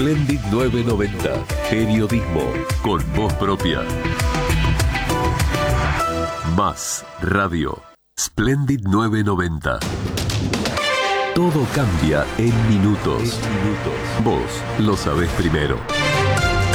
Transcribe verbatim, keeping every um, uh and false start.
Splendid novecientos noventa. Periodismo con voz propia. Más radio. Splendid novecientos noventa. Todo cambia en minutos. En minutos. Vos lo sabés primero.